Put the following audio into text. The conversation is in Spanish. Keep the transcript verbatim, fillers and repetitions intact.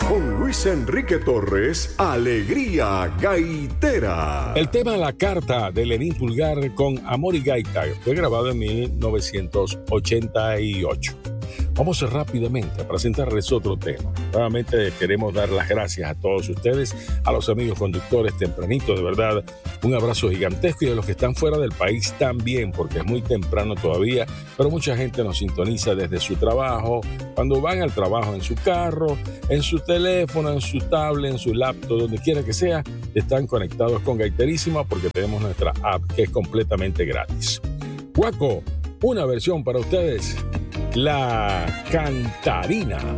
Con Luis Enrique Torres, Alegría Gaitera. El tema La Carta de Lenín Pulgar con Amor y Gaita fue grabado en mil novecientos ochenta y ocho. Vamos rápidamente a presentarles otro tema. Nuevamente queremos dar las gracias a todos ustedes, a los amigos conductores tempranitos, de verdad, un abrazo gigantesco, y a los que están fuera del país también, porque es muy temprano todavía, pero mucha gente nos sintoniza desde su trabajo, cuando van al trabajo en su carro, en su teléfono, en su tablet, en su laptop, donde quiera que sea, están conectados con Gaiterísima porque tenemos nuestra app que es completamente gratis. Guaco, una versión para ustedes, La Cantarina.